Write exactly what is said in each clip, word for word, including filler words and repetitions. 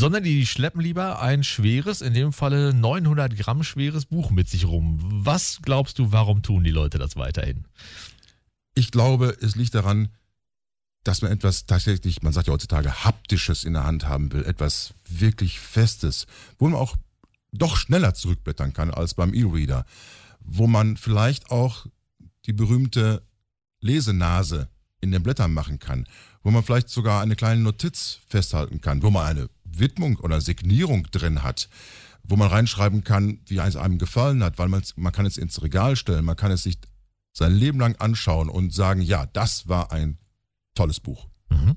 sondern die schleppen lieber ein schweres, in dem Falle neunhundert Gramm schweres Buch mit sich rum. Was glaubst du, warum tun die Leute das weiterhin? Ich glaube, es liegt daran, dass man etwas tatsächlich, man sagt ja heutzutage, Haptisches in der Hand haben will, etwas wirklich Festes, wo man auch doch schneller zurückblättern kann als beim E-Reader, wo man vielleicht auch die berühmte Lesenase in den Blättern machen kann, wo man vielleicht sogar eine kleine Notiz festhalten kann, wo man eine Widmung oder Signierung drin hat, wo man reinschreiben kann, wie es einem gefallen hat, weil man, man kann es ins Regal stellen, man kann es sich sein Leben lang anschauen und sagen, ja, das war ein tolles Buch. Mhm.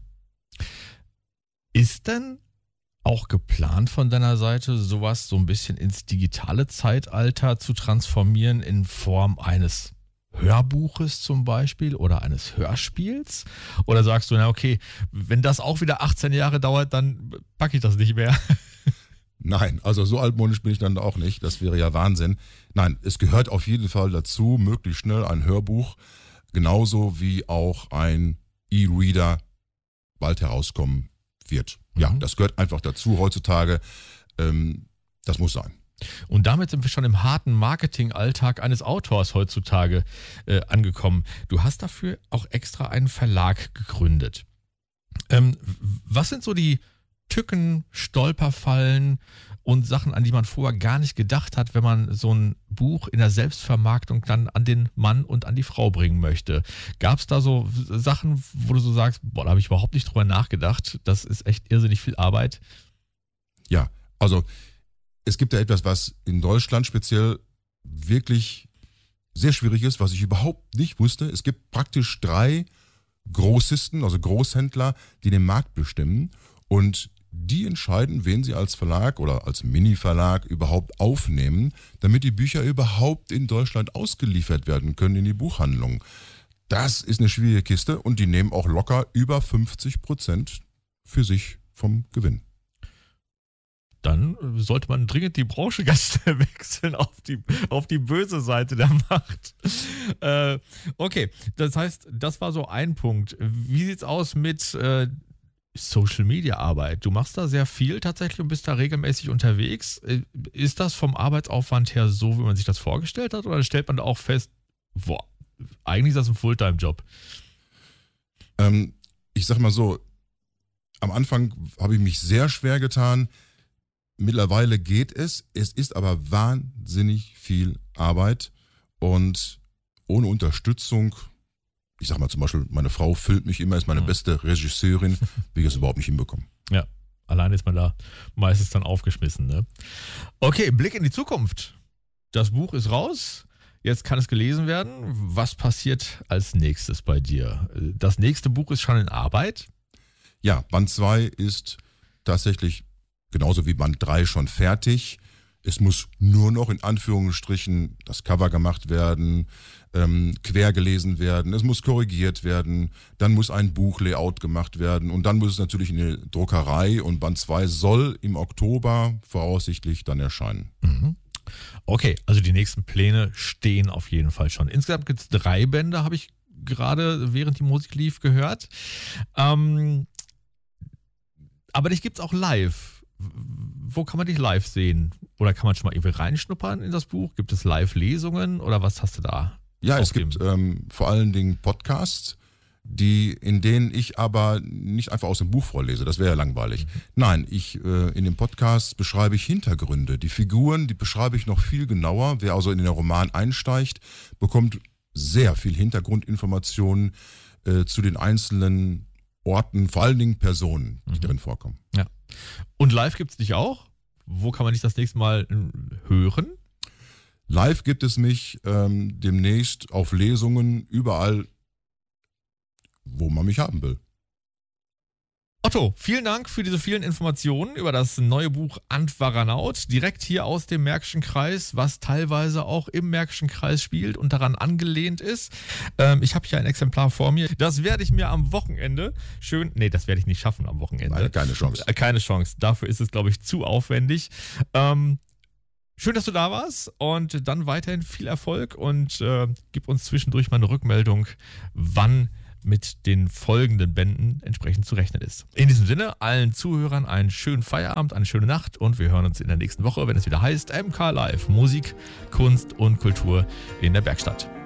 Ist denn auch geplant von deiner Seite, sowas so ein bisschen ins digitale Zeitalter zu transformieren in Form eines Hörbuches zum Beispiel oder eines Hörspiels? Oder sagst du, na okay, wenn das auch wieder achtzehn Jahre dauert, dann packe ich das nicht mehr? Nein, also so altmodisch bin ich dann auch nicht. Das wäre ja Wahnsinn. Nein, es gehört auf jeden Fall dazu, möglichst schnell ein Hörbuch, genauso wie auch ein E-Reader bald herauskommen wird. Mhm. Ja, das gehört einfach dazu heutzutage. Ähm, das muss sein. Und damit sind wir schon im harten Marketingalltag eines Autors heutzutage äh, angekommen. Du hast dafür auch extra einen Verlag gegründet. Ähm, was sind so die Tücken, Stolperfallen und Sachen, an die man vorher gar nicht gedacht hat, wenn man so ein Buch in der Selbstvermarktung dann an den Mann und an die Frau bringen möchte? Gab es da so Sachen, wo du so sagst, boah, da habe ich überhaupt nicht drüber nachgedacht, das ist echt irrsinnig viel Arbeit? Ja, also es gibt ja etwas, was in Deutschland speziell wirklich sehr schwierig ist, was ich überhaupt nicht wusste. Es gibt praktisch drei Grossisten, also Großhändler, die den Markt bestimmen und die entscheiden, wen sie als Verlag oder als Mini-Verlag überhaupt aufnehmen, damit die Bücher überhaupt in Deutschland ausgeliefert werden können in die Buchhandlung. Das ist eine schwierige Kiste und die nehmen auch locker über fünfzig Prozent für sich vom Gewinn. Dann sollte man dringend die Branche ganz schnell wechseln auf die, auf die böse Seite der Macht. Äh, okay, das heißt, das war so ein Punkt. Wie sieht's aus mit äh, Social-Media-Arbeit? Du machst da sehr viel tatsächlich und bist da regelmäßig unterwegs. Ist das vom Arbeitsaufwand her so, wie man sich das vorgestellt hat? Oder stellt man da auch fest, boah, eigentlich ist das ein Fulltime-Job? Ähm, ich sag mal so, am Anfang habe ich mich sehr schwer getan. Mittlerweile geht es. Es ist aber wahnsinnig viel Arbeit und ohne Unterstützung, ich sag mal zum Beispiel, meine Frau filmt mich immer, ist meine mhm. beste Regisseurin, will ich es überhaupt nicht hinbekommen. Ja, alleine ist man da meistens dann aufgeschmissen. Ne? Okay, Blick in die Zukunft. Das Buch ist raus, jetzt kann es gelesen werden. Was passiert als nächstes bei dir? Das nächste Buch ist schon in Arbeit? Ja, Band zwei ist tatsächlich genauso wie Band drei schon fertig. Es muss nur noch in Anführungsstrichen das Cover gemacht werden, ähm, quer gelesen werden, es muss korrigiert werden, dann muss ein Buchlayout gemacht werden und dann muss es natürlich in die Druckerei und Band zwei soll im Oktober voraussichtlich dann erscheinen. Mhm. Okay, also die nächsten Pläne stehen auf jeden Fall schon. Insgesamt gibt es drei Bände, habe ich gerade während die Musik lief gehört. Ähm, aber dich gibt es auch live. Wo kann man dich live sehen? Oder kann man schon mal irgendwie reinschnuppern in das Buch? Gibt es Live-Lesungen oder was hast du da? Ja, es gibt ähm, vor allen Dingen Podcasts, die, in denen ich aber nicht einfach aus dem Buch vorlese, das wäre ja langweilig. Mhm. Nein, ich äh, in den Podcasts beschreibe ich Hintergründe. Die Figuren, die beschreibe ich noch viel genauer. Wer also in den Roman einsteigt, bekommt sehr viel Hintergrundinformationen äh, zu den einzelnen Orten, vor allen Dingen Personen, die mhm. drin vorkommen. Ja. Und live gibt es dich auch? Wo kann man dich das nächste Mal hören? Live gibt es mich ähm, demnächst auf Lesungen überall, wo man mich haben will. Otto, vielen Dank für diese vielen Informationen über das neue Buch Antwaranaut, direkt hier aus dem Märkischen Kreis, was teilweise auch im Märkischen Kreis spielt und daran angelehnt ist. Ähm, ich habe hier ein Exemplar vor mir. Das werde ich mir am Wochenende schön, nee, das werde ich nicht schaffen am Wochenende. Nein, keine Chance. Keine Chance, dafür ist es, glaube ich, zu aufwendig. Ähm, schön, dass du da warst und dann weiterhin viel Erfolg und äh, gib uns zwischendurch mal eine Rückmeldung, wann mit den folgenden Bänden entsprechend zu rechnen ist. In diesem Sinne, allen Zuhörern einen schönen Feierabend, eine schöne Nacht und wir hören uns in der nächsten Woche, wenn es wieder heißt M K Live, Musik, Kunst und Kultur in der Werkstatt.